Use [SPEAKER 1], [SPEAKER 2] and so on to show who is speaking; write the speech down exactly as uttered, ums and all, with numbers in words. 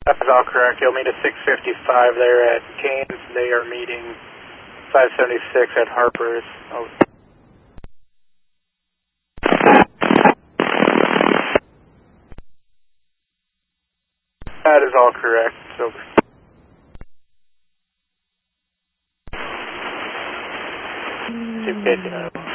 [SPEAKER 1] That is all correct. You'll meet at six fifty-five there at Canes. They are meeting five seventy-six at Harper's. Oh. That is all correct. So. two fifty-nine.